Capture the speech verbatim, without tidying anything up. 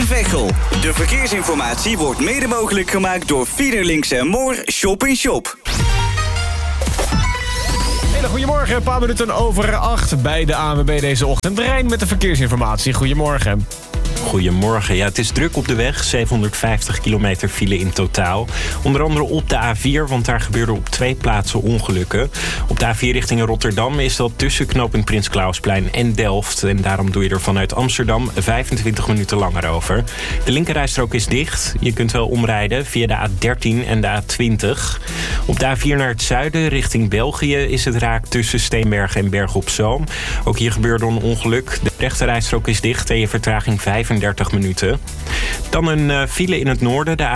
Veghel. De verkeersinformatie wordt mede mogelijk gemaakt door Fiederlinks en Moor Shop in Shop. Hele goedemorgen, een paar minuten over acht bij de A N W B deze ochtend. Rijn met de verkeersinformatie. Goedemorgen. Goedemorgen. Ja, het is druk op de weg. zevenhonderdvijftig kilometer file in totaal. Onder andere op de A vier, want daar gebeurden op twee plaatsen ongelukken. Op de A vier richting Rotterdam is dat tussen knooppunt Prins Clausplein en Delft. En daarom doe je er vanuit Amsterdam vijfentwintig minuten langer over. De linkerrijstrook is dicht. Je kunt wel omrijden via de A dertien en de A twintig. Op de A vier naar het zuiden richting België is het raak tussen Steenbergen en Bergen op Zoom. Ook hier gebeurde een ongeluk. De rechterrijstrook is dicht en je vertraging vijfendertig minuten. Dan een uh, file in het noorden, de